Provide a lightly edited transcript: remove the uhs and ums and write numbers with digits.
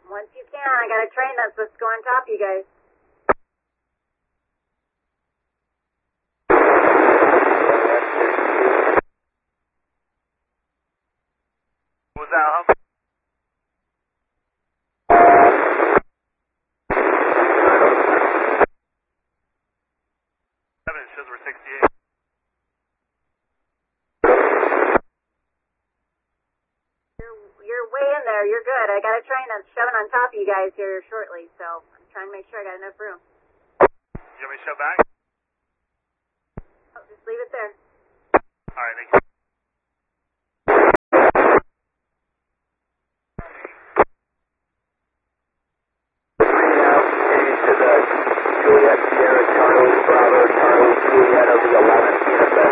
Once you can, I got a train that's supposed to go on top of you guys. What was that, Hump? 7, it says we're 68. You're way in there. You're good. I got a train that's shoving on top of you guys here shortly, so I'm trying to make sure I got enough room. You want me to shove back? Oh, just leave it there. Alright, thank you.